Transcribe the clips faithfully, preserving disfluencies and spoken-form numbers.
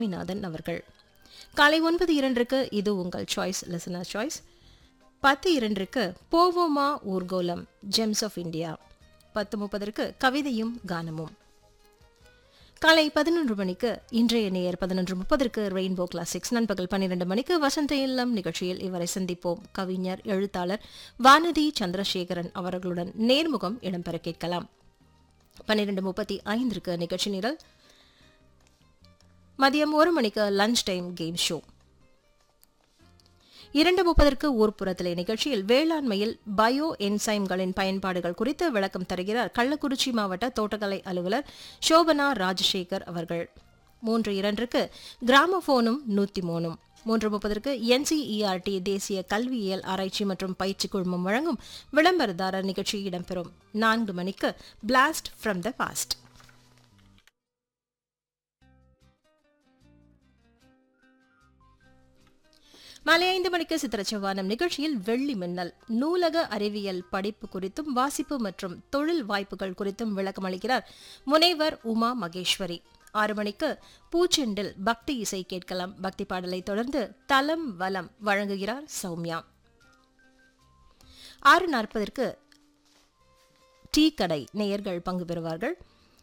சுவாமிநாதன் அவர்கள். காலை ஒன்பது இரண்டுக்கு இது உங்கள் சாய்ஸ் லிசனர் சாய்ஸ். பத்து இரண்டுக்கு போவோமா ஊர்கோலம் ஜெம்ஸ் ஆஃப் இந்தியா. பத்து முப்பதற்கு கவிதையும் கானமும். காலை பதினொன்று மணிக்கு இன்றைய நேயர் பதினொன்று முப்பதற்கு ரெயின்போ கிளாசிக்ஸ். நண்பகல் பன்னிரண்டு மணிக்கு வசந்த இல்லம் நிகழ்ச்சியில் இவரை சந்திப்போம். கவிஞர் எழுத்தாளர் வானதி சந்திரசேகரன் அவர்களுடன் நேர்முகம் இடம்பெற கேட்கலாம். பன்னிரண்டு முப்பத்தி ஐந்திற்கு நிகழ்ச்சி நிரல். மதியம் ஒரு மணிக்கு லஞ்ச் டைம் கேம் ஷோ. இரண்டு முப்பதற்கு ஊர்ப்புறத்திலே நிகழ்ச்சியில் வேளாண்மையில் பயோ என்சைம்களின் பயன்பாடுகள் குறித்து விளக்கம் தருகிறார் கள்ளக்குறிச்சி மாவட்ட தோட்டக்கலை அலுவலர் சோபனா ராஜசேகர் அவர்கள். மூன்று இரண்டுக்கு கிராமபோனும் நூத்தி மூணும். மூன்று முப்பதற்கு என்சிஇஆர்டி தேசிய கல்வியியல் ஆராய்ச்சி மற்றும் பயிற்சி குழுமம் வழங்கும் விளம்பரதாரர் நிகழ்ச்சி இடம்பெறும். நான்கு மணிக்கு பிளாஸ்ட் ஃப்ரம் த பாஸ்ட். மாலை ஐந்து மணிக்கு சித்திரச்சவானம் நிகழ்ச்சியில் வெள்ளி மின்னல் நூலக அறிவியல் படிப்பு குறித்தும் வாசிப்பு மற்றும் தொழில் வாய்ப்புகள் குறித்தும் விளக்கம் அளிக்கிறார் முனைவர் உமா மகேஸ்வரி. ஆறு மணிக்கு பூச்செண்டில் பக்தி இசை கேட்கலாம். பக்தி பாடலை தொடர்ந்து தலம் வலம் வழங்குகிறார் சௌமியா. ஆறு நாற்பதற்கு டீ கடை நேயர்கள் பங்கு பெறுவார்கள்.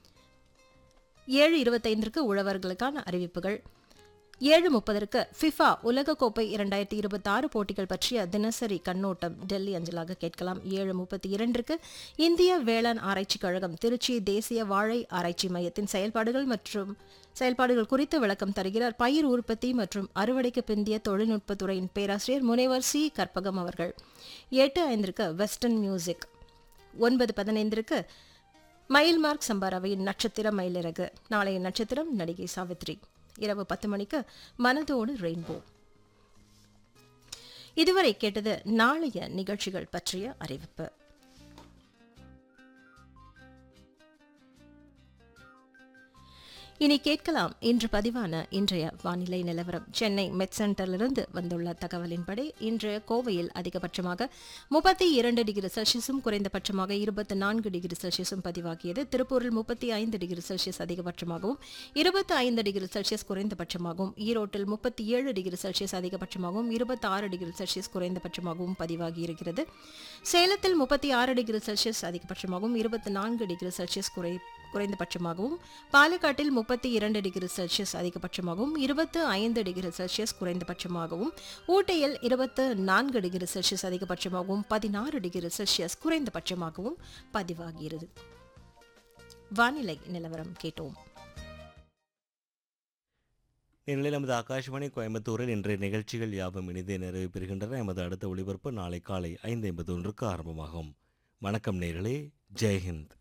ஏழு இருபத்தைந்திற்கு உழவர்களுக்கான அறிவிப்புகள். ஏழு முப்பதற்கு ஃபிஃபா உலகக்கோப்பை இரண்டாயிரத்தி இருபத்தி ஆறு போட்டிகள் பற்றிய தினசரி கண்ணோட்டம் டெல்லி அஞ்சலாக கேட்கலாம். ஏழு முப்பத்தி இரண்டுக்கு இந்திய வேளாண் ஆராய்ச்சி கழகம் திருச்சி தேசிய வாழை ஆராய்ச்சி மையத்தின் செயல்பாடுகள் மற்றும் செயல்பாடுகள் குறித்து விளக்கம் தருகிறார் பயிர் உற்பத்தி மற்றும் அறுவடைக்கு பிந்திய தொழில்நுட்பத்துறையின் பேராசிரியர் முனைவர் சி கற்பகம் அவர்கள். எட்டு ஐந்திற்கு வெஸ்டர்ன் மியூசிக். ஒன்பது பதினைந்திற்கு மயில்மார்க் சம்பாராவின் நட்சத்திர மயிலிறகு. நாளைய நட்சத்திரம் நடிகை சாவித்ரி. இரவு பத்து மணிக்கு மனதோடு ரெயின்போ. இதுவரை கேட்டது நாளைய நிகழ்ச்சிகள் பற்றிய அறிவிப்பு. இனி கேட்கலாம் இன்று பதிவான இன்றைய வானிலை நிலவரம். சென்னை மெட் சென்டரிலிருந்து வந்துள்ள தகவலின்படி இன்று கோவையில் அதிகபட்சமாக முப்பத்தி இரண்டு டிகிரி செல்சியஸும் குறைந்தபட்சமாக இருபத்தி நான்கு டிகிரி செல்சியஸும் பதிவாகியது. திருப்பூரில் முப்பத்தி ஐந்து டிகிரி செல்சியஸ் அதிகபட்சமாகவும் இருபத்தி ஐந்து டிகிரி செல்சியஸ் குறைந்தபட்சமாகவும், ஈரோட்டில் முப்பத்தி ஏழு டிகிரி செல்சியஸ் அதிகபட்சமாகவும் இருபத்தி ஆறு டிகிரி செல்சியஸ் குறைந்தபட்சமாகவும் பதிவாகியிருக்கிறது. சேலத்தில் முப்பத்தி ஆறு டிகிரி செல்சியஸ் அதிகபட்சமாகவும் இருபத்தி நான்கு டிகிரி செல்சியஸ் குறை குறைந்தபட்சமாகவும், பாலக்காட்டில் முப்பத்தி இரண்டு டிகிரி செல்சியஸ் அதிகபட்சமாகவும் இருபத்தி ஐந்து டிகிரி செல்சியஸ் குறைந்தபட்சமாகவும், ஊட்டியில் இருபத்தி நான்கு டிகிரி செல்சியஸ் அதிகபட்சமாகவும் பதினாறு டிகிரி செல்சியஸ் குறைந்தபட்சமாகவும் பதிவாகிறது. வானிலை நிலவரம் கேட்டோம். இந்நிலையில் நமது ஆகாஷ்வாணி கோயம்புத்தூரில் இன்றைய நிகழ்ச்சிகள் யாவும் இனிதே நிறைவு பெறுகின்றன. எமது அடுத்த ஒளிபரப்பு நாளை காலை ஐந்து ஐம்பத்தி ஒன்றுக்கு ஆரம்பமாகும். வணக்கம் நேயர்களே, ஜெய்ஹிந்த்.